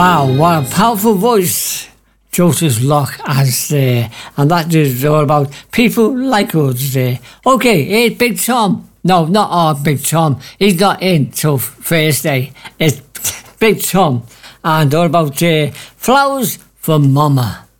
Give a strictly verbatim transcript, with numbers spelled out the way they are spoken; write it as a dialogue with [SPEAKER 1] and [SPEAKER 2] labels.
[SPEAKER 1] Wow, what a powerful voice Joseph Locke has there. And that is all about people like us there. Okay, here's Big Tom. No, not our Big Tom. He's not in till Thursday. It's Big Tom. And all about uh, Flowers for Mama.